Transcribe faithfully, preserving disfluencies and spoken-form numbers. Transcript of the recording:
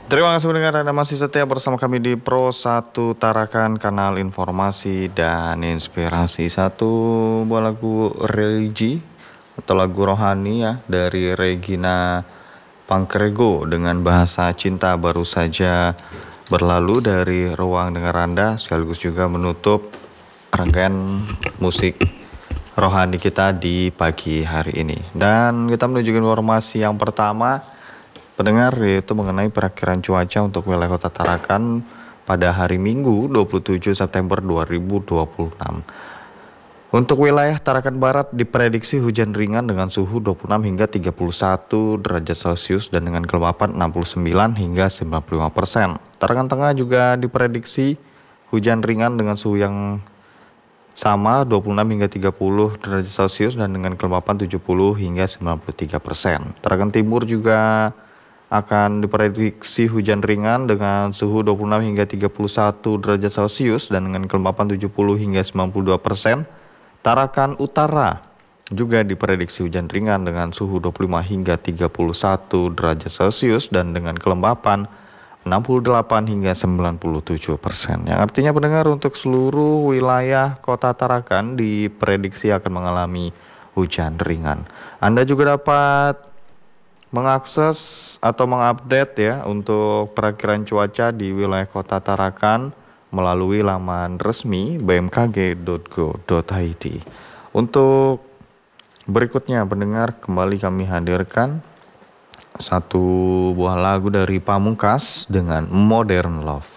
Terima kasih mendengar Anda masih setia bersama kami di Pro satu Tarakan, kanal informasi dan inspirasi. Satu buah lagu religi atau lagu rohani ya dari Regina Pangkrego dengan bahasa cinta baru saja berlalu dari ruang dengar Anda, sekaligus juga menutup rangkaian musik rohani kita di pagi hari ini. Dan kita menuju ke informasi yang pertama pendengar, yaitu mengenai perakiraan cuaca untuk wilayah Kota Tarakan pada hari Minggu dua puluh tujuh September dua ribu dua puluh enam. Untuk wilayah Tarakan Barat diprediksi hujan ringan dengan suhu dua puluh enam hingga tiga puluh satu derajat Celcius dan dengan kelembapan enam puluh sembilan hingga sembilan puluh lima persen. Tarakan Tengah juga diprediksi hujan ringan dengan suhu yang sama dua puluh enam hingga tiga puluh derajat Celcius dan dengan kelembapan tujuh puluh hingga sembilan puluh tiga persen. Tarakan Timur juga akan diprediksi hujan ringan dengan suhu dua puluh enam hingga tiga puluh satu derajat Celcius dan dengan kelembapan tujuh puluh hingga sembilan puluh dua persen. Tarakan Utara juga diprediksi hujan ringan dengan suhu dua puluh lima hingga tiga puluh satu derajat Celcius dan dengan kelembapan enam puluh delapan hingga sembilan puluh tujuh persen. Yang artinya pendengar, untuk seluruh wilayah Kota Tarakan diprediksi akan mengalami hujan ringan. Anda juga dapat mengakses atau mengupdate ya untuk perakiraan cuaca di wilayah Kota Tarakan melalui laman resmi b m k g dot go dot i d. Untuk berikutnya pendengar, kembali kami hadirkan satu buah lagu dari Pamungkas dengan Modern Love.